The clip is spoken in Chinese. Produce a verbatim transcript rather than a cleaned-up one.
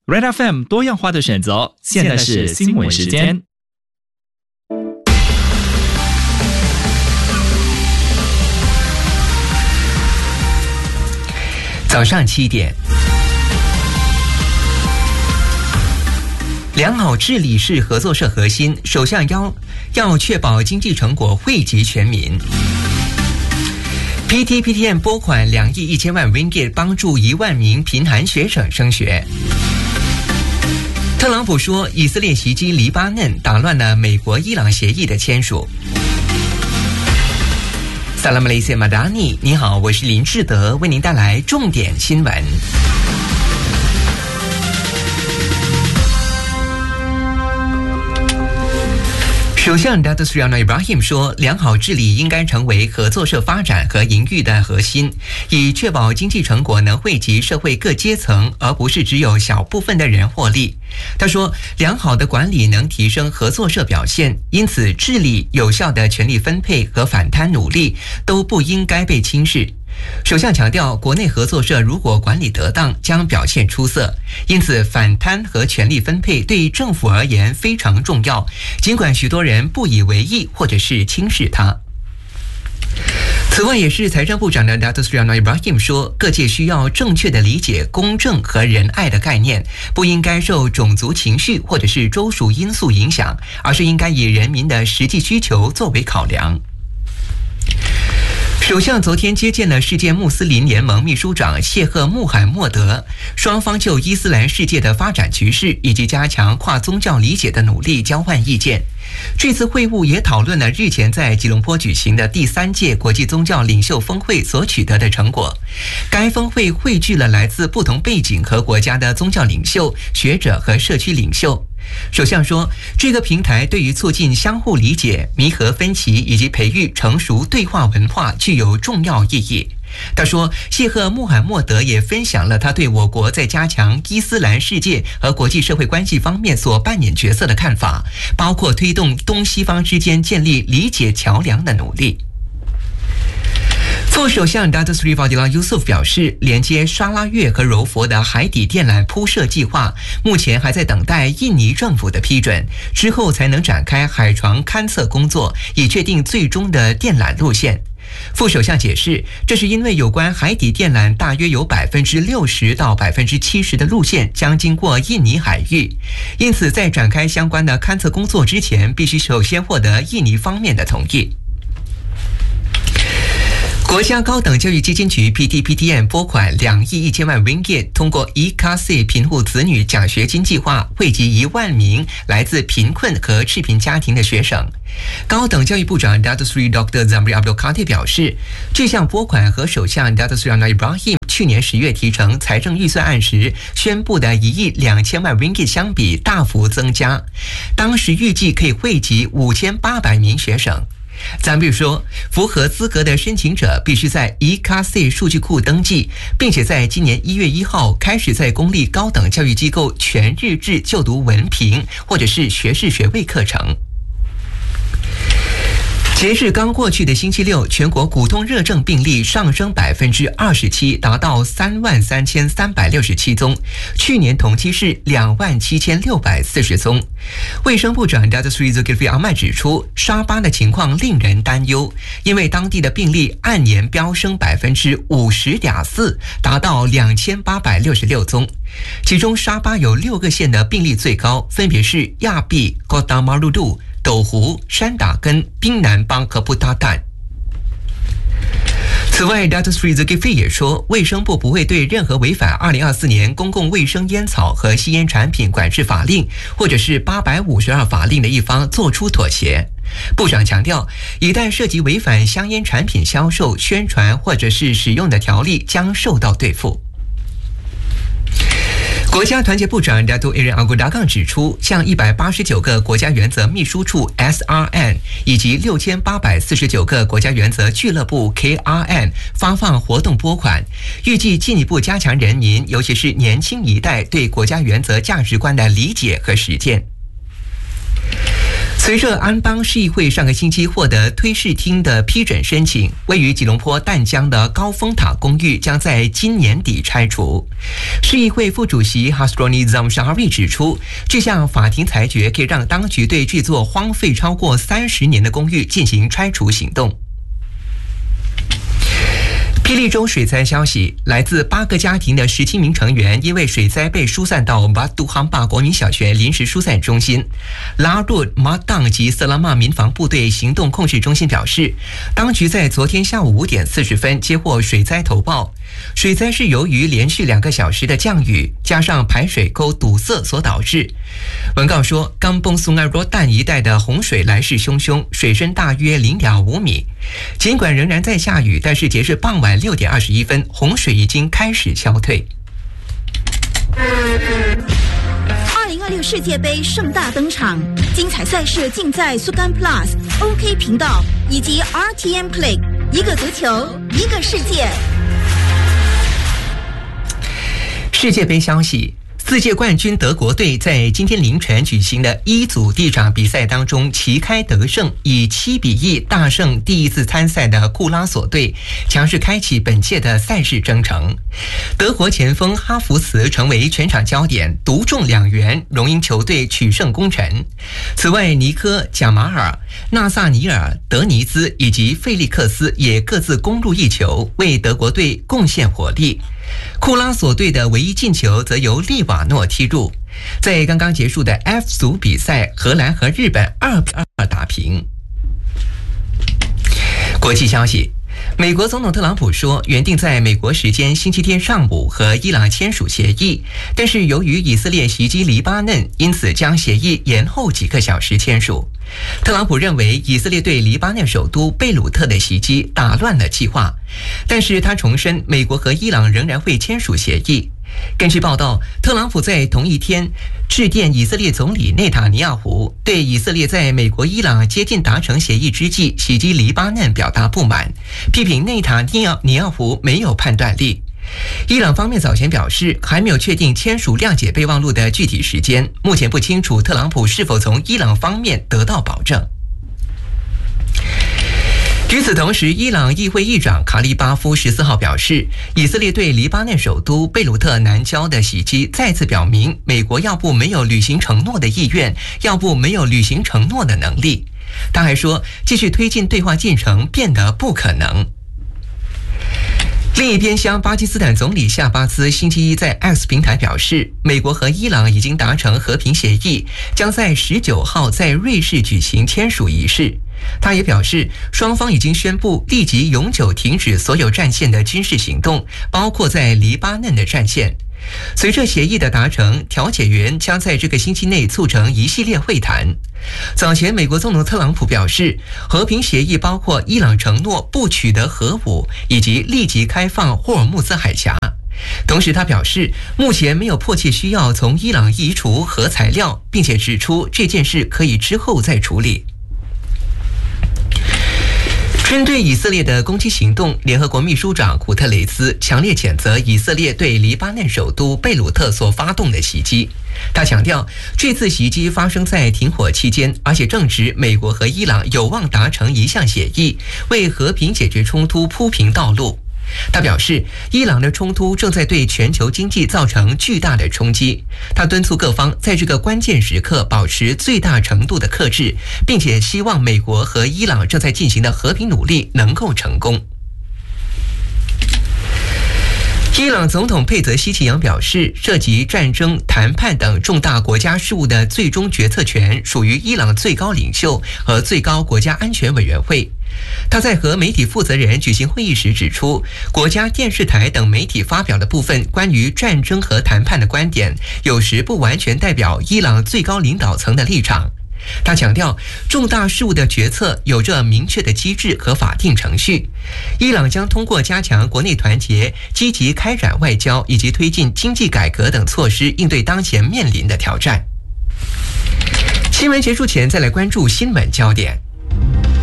Red F M 多样化的选择，现在是新闻时间。 早上七点，良好治理是合作社核心，首相要要确保经济成果惠及全民。P T P T M 拨款两亿一千万 ringgit 帮助一万名贫寒学生升学。特朗普说，以色列袭击黎巴嫩，打乱了美国伊朗协议的签署。萨拉马雷西马达尼，你好，我是林志德，为您带来重点新闻。首相 Datuk Seri Anwar Ibrahim 说，良好治理应该成为合作社发展和营运的核心，以确保经济成果能惠及社会各阶层，而不是只有小部分的人获利。他说，良好的管理能提升合作社表现，因此治理、有效的权力分配和反贪努力都不应该被轻视。首相强调，国内合作社如果管理得当，将表现出色。因此，反贪和权力分配对政府而言非常重要，尽管许多人不以为意或者是轻视它。此外，也是财政部长的 Datuk Seri Anwar Ibrahim 说，各界需要正确的理解公正和仁爱的概念，不应该受种族情绪或者是州属因素影响，而是应该以人民的实际需求作为考量。首相昨天接见了世界穆斯林联盟秘书长谢赫穆罕默德，双方就伊斯兰世界的发展局势以及加强跨宗教理解的努力交换意见。这次会晤也讨论了日前在吉隆坡举行的第三届国际宗教领袖峰会所取得的成果。该峰会汇聚了来自不同背景和国家的宗教领袖、学者和社区领袖。首相说，这个平台对于促进相互理解、弥合分歧以及培育成熟对话文化具有重要意义。他说，谢赫穆罕默德也分享了他对我国在加强伊斯兰世界和国际社会关系方面所扮演角色的看法，包括推动东西方之间建立理解桥梁的努力。副首相 Datuk Seri Fadilah Yusof 表示，连接沙拉越和柔佛的海底电缆铺设计划目前还在等待印尼政府的批准，之后才能展开海床勘测工作，以确定最终的电缆路线。副首相解释，这是因为有关海底电缆大约有 百分之六十 到 百分之七十 的路线将经过印尼海域，因此在展开相关的勘测工作之前，必须首先获得印尼方面的同意。国家高等教育基金局 P T P T M 拨款两亿一千万 ringgit， 通过 E K A S I 贫户子女奖学金计划，惠及一万名来自贫困和赤贫家庭的学生。高等教育部长 Datuk Seri Doktor Zamri Abdul Khatir 表示，这项拨款和首相 Datuk Seri Anwar Ibrahim 去年十月提成财政预算案时宣布的一亿两千万 ringgit 相比大幅增加，当时预计可以惠及五千八百名学生。咱比如说，符合资格的申请者必须在 E K A S I 数据库登记，并且在今年一月一号开始在公立高等教育机构全日制就读文凭或者是学士学位课程。截至刚过去的星期六，全国骨痛热症病例上升 百分之二十七， 达到三万三千三百六十七宗，去年同期是两万七千六百四十宗。卫生部长 Datuk Seri Zulkifli Ahmad 指出，沙巴的情况令人担忧，因为当地的病例按年飙升 百分之五十点四， 达到两千八百六十六宗。其中沙巴有六个县的病例最高，分别是亚庇、Kota Marudu、斗湖、山打根、槟南邦和布达旦。此外 Datuk Seri Zulkifli 也说，卫生部不会对任何违反二零二四年公共卫生烟草和吸烟产品管制法令或者是八百五十二法令的一方做出妥协。部长强调，一旦涉及违反香烟产品销售、宣传或者是使用的条例，将受到对付。国家团结部长 Datuk Erin Agu Dagang 指出，向一百八十九个国家原则秘书处 S R N 以及六千八百四十九个国家原则俱乐部 K R N 发放活动拨款，预计进一步加强人民，尤其是年轻一代对国家原则价值观的理解和实践。 随着安邦市议会上个星期获得推事厅的批准申请，位于吉隆坡淡江的高峰塔公寓将在今年底拆除。市议会副主席 Hasroni Zamshari 指出，这项法庭裁决可以让当局对这座荒废超过三十年的公寓进行拆除行动。霹雳州水灾消息，来自八个家庭的十七名成员因为水灾被疏散到巴杜汉巴国民小学临时疏散中心。拉入马当及色拉玛民防部队行动控制中心表示，当局在昨天下午五点四十分接获水灾投报，水灾是由于连续两个小时的降雨加上排水沟堵塞所导致。文告说，冈崩苏埃罗旦一带的洪水来势汹汹，水深大约零点五米。尽管仍然在下雨，但是截至傍晚六点二十一分，洪水已经开始消退。 二零二六世界杯盛大登场，精彩赛事尽在苏干 Plus、O K 频道以及 R T M Play， 一个足球，一个世界。 世界杯消息。四届冠军德国队在今天凌晨举行的一组第一场比赛当中旗开得胜，以七比一大胜第一次参赛的库拉索队，强势开启本届的赛事征程。德国前锋哈弗茨成为全场焦点，独中两元，荣膺球队取胜功臣。此外，尼科、贾马尔、纳萨尼尔、德尼兹以及费利克斯也各自攻入一球，为德国队贡献火力。库拉索队的唯一进球则由利瓦诺踢入。在刚刚结束的 F 组比赛，荷兰和日本二比二打平。国际消息，美国总统特朗普说，原定在美国时间星期天上午和伊朗签署协议，但是由于以色列袭击黎巴嫩，因此将协议延后几个小时签署。特朗普认为以色列对黎巴嫩首都贝鲁特的袭击打乱了计划，但是他重申美国和伊朗仍然会签署协议。根据报道，特朗普在同一天致电以色列总理内塔尼亚胡，对以色列在美国伊朗接近达成协议之际袭击黎巴嫩表达不满，批评内塔尼亚胡没有判断力。伊朗方面早前表示，还没有确定签署谅解备忘录的具体时间，目前不清楚特朗普是否从伊朗方面得到保证。与此同时，伊朗议会议长卡利巴夫十四号表示，以色列对黎巴嫩首都贝鲁特南郊的袭击再次表明，美国要不没有履行承诺的意愿，要不没有履行承诺的能力。他还说，继续推进对话进程变得不可能。另一边厢，巴基斯坦总理夏巴兹星期一在 X 平台表示，美国和伊朗已经达成和平协议，将在十九号在瑞士举行签署仪式。他也表示，双方已经宣布立即永久停止所有战线的军事行动，包括在黎巴嫩的战线。随着协议的达成，调解员将在这个星期内促成一系列会谈。早前，美国总统特朗普表示，和平协议包括伊朗承诺不取得核武，以及立即开放霍尔木兹海峡。同时，他表示，目前没有迫切需要从伊朗移除核材料，并且指出这件事可以之后再处理。针对以色列的攻击行动，联合国秘书长古特雷斯强烈谴责以色列对黎巴嫩首都贝鲁特所发动的袭击。他强调，这次袭击发生在停火期间，而且正值美国和伊朗有望达成一项协议，为和平解决冲突铺平道路。他表示，伊朗的冲突正在对全球经济造成巨大的冲击。他敦促各方在这个关键时刻保持最大程度的克制，并且希望美国和伊朗正在进行的和平努力能够成功。伊朗总统佩泽希奇扬表示，涉及战争、谈判等重大国家事务的最终决策权属于伊朗最高领袖和最高国家安全委员会。他在和媒体负责人举行会议时指出，国家电视台等媒体发表的部分关于战争和谈判的观点，有时不完全代表伊朗最高领导层的立场。他强调，重大事务的决策有着明确的机制和法定程序。伊朗将通过加强国内团结、积极开展外交以及推进经济改革等措施，应对当前面临的挑战。新闻结束前，再来关注新闻焦点。